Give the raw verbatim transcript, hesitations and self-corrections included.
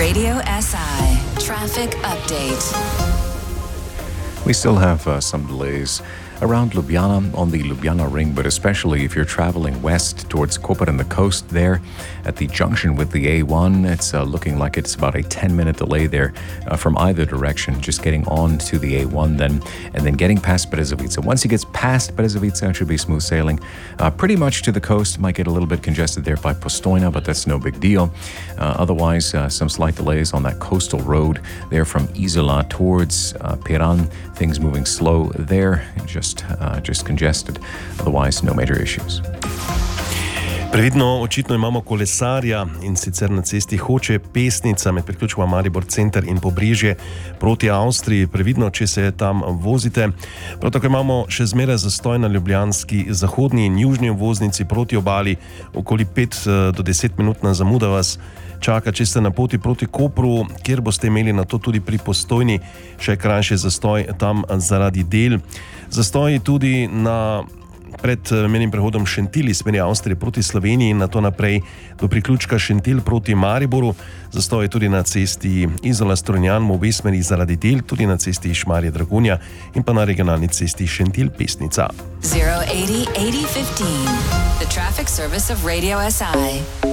Radio S I Traffic Update. We still have uh, some delays around Ljubljana on the Ljubljana Ring, but especially if you're traveling west towards Koper and the coast there at the junction with the A one, it's uh, looking like it's about a ten minute delay there uh, from either direction, just getting on to the A one then, and then getting past Brezovica. Once he gets past Brezovica, it should be smooth sailing. Uh, pretty much to the coast, might get a little bit congested there by Postojna, but that's no big deal. Uh, otherwise, uh, some slight delays on that coastal road there from Izola towards uh, Piran. Things moving slow there, just Uh, just congested. Otherwise, no major issues. Previdno, očitno imamo kolesarja in sicer na cesti Hoče Pesnica med priključkoma Maribor Center in Pobrežje proti Avstriji. Previdno, če se tam vozite. Prav tako imamo še zmeraj zastoj na ljubljanski zahodni in južni obvoznici proti obali. Okoli pet do deset minutna zamuda vas čaka, če ste na poti proti Kopru, kjer boste imeli na to tudi pri Postojni še krajši zastoj tam zaradi del. Zastoji tudi na pred menim prehodom Šentilj iz smeri Avstrije proti Sloveniji in na to naprej do priključka Šentilj proti Mariboru. Zastoji tudi na cesti Izola Strunjan v obe smeri zaradi del, tudi na cesti Šmarje Dragonja in pa na regionalni cesti Šentilj Pesnica. zero eighty eighty fifteen The traffic service of Radio S I.